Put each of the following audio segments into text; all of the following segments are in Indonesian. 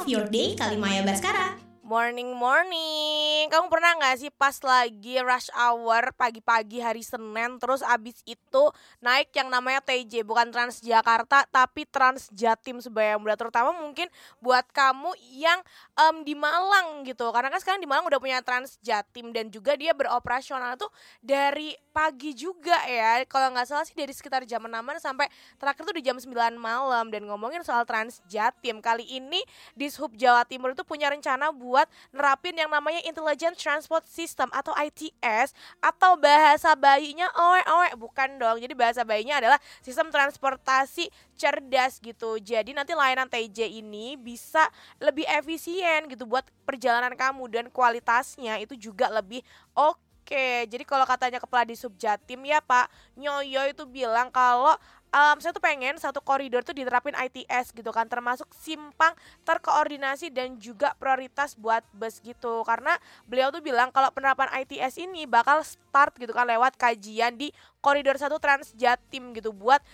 of your day kali Maya Baskara. Morning. Kamu pernah gak sih pas lagi rush hour pagi-pagi hari Senin, terus abis itu naik yang namanya TJ, bukan Transjakarta tapi Trans Jatim Sebaya Muda. Terutama mungkin buat kamu yang di Malang gitu, karena kan sekarang di Malang udah punya Trans Jatim dan juga dia beroperasional tuh dari pagi juga ya. Kalau gak salah sih dari sekitar jam 6 sampai terakhir tuh di jam 9 malam. Dan ngomongin soal Trans Jatim, kali ini Dishub Jawa Timur itu punya rencana buat nerapin yang namanya Intelligent Transport System atau ITS, atau bahasa bayinya bukan dong. Jadi bahasa bayinya adalah sistem transportasi cerdas gitu. Jadi nanti layanan TJ ini bisa lebih efisien gitu buat perjalanan kamu, dan kualitasnya itu juga lebih oke. Jadi kalau katanya Kepala Dishub Jatim ya Pak Nyoyo itu bilang kalau saya tuh pengen satu koridor tuh diterapin ITS gitu kan, termasuk simpang terkoordinasi dan juga prioritas buat bus gitu. Karena beliau tuh bilang kalau penerapan ITS ini bakal start gitu kan lewat kajian di koridor 1 Trans Jatim gitu, buat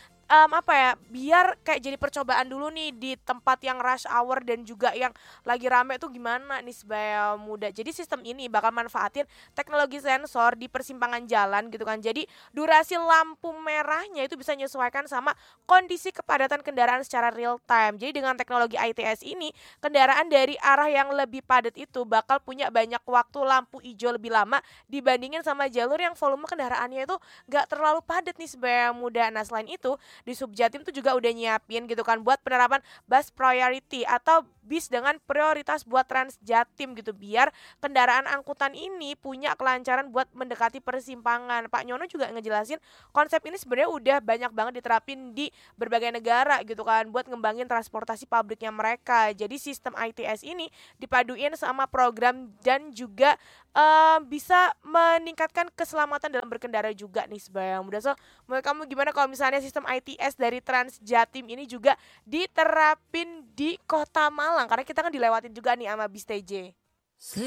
biar kayak jadi percobaan dulu nih di tempat yang rush hour dan juga yang lagi rame tuh gimana nih Sebaya Muda. Jadi sistem ini bakal manfaatin teknologi sensor di persimpangan jalan gitu kan. Jadi durasi lampu merahnya itu bisa menyesuaikan sama kondisi kepadatan kendaraan secara real time. Jadi dengan teknologi ITS ini, kendaraan dari arah yang lebih padat itu bakal punya banyak waktu lampu hijau lebih lama dibandingin sama jalur yang volume kendaraannya itu gak terlalu padat nih Sebaya Muda. Nah selain itu, Dishub Jatim tuh juga udah nyiapin gitu kan buat penerapan bus priority atau bis dengan prioritas buat Trans Jatim gitu, biar kendaraan angkutan ini punya kelancaran buat mendekati persimpangan. Pak Nyono juga ngejelasin konsep ini sebenarnya udah banyak banget diterapin di berbagai negara gitu kan buat ngembangin transportasi publiknya mereka. Jadi sistem ITS ini dipaduin sama program dan juga bisa meningkatkan keselamatan dalam berkendara juga nih Sebaya Muda. So menurut kamu gimana kalau misalnya sistem ITS dari Trans Jatim ini juga diterapin di Kota Malang, karena kita kan dilewatin juga nih sama bis TJ.